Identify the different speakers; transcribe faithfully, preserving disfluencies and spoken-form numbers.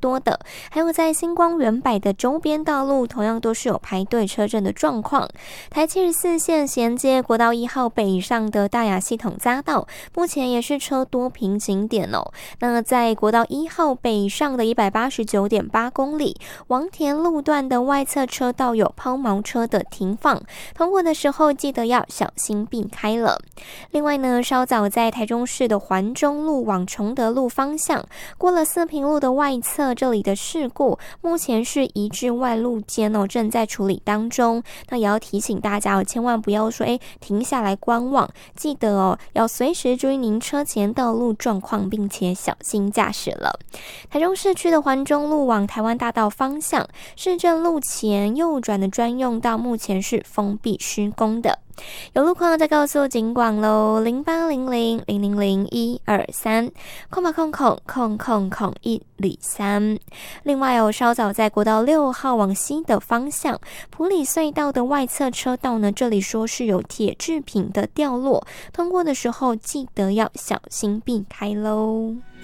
Speaker 1: 多的。还有在星光远百的周边道路，同样都是有排队车阵的状况。台七十四线衔接国道一号北以上的大雅系统匝道，目前也是车多瓶颈点哦。那在国道一号北以上的一百八十九点八公里，王田路段的外侧车道有抛锚车的停放，通过的时候记得要小心避开了。另外呢，稍早在台中市的环中路往崇德路方向，过了四平路的外侧，这里的事故目前是移至外路间哦，正在处理当中。那也要提醒大家哦，千万不要说哎停下来观望，记得哦要随时注意您车前道路状况，并且小心驾驶了。台中市区的环中路往台湾大道方向，市政路前右转的专用道目前是封闭施工的。有路况再告诉警广喽，零八零零零零零一二三，空吧空空空空空一里三。另外哦，稍早在国道六号往西的方向，埔里隧道的外侧车道呢，这里说是有铁制品的掉落，通过的时候记得要小心避开喽。